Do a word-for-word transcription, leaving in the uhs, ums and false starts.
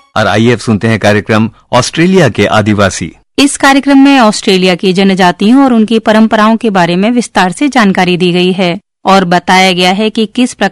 और आइए अब सुनते हैं कार्यक्रम ऑस्ट्रेलिया के आदिवासी। इस कार्यक्रम में ऑस्ट्रेलिया की जनजातियों और उनकी परंपराओं के बारे में विस्तार से जानकारी दी गई है और बताया गया है कि किस प्रकार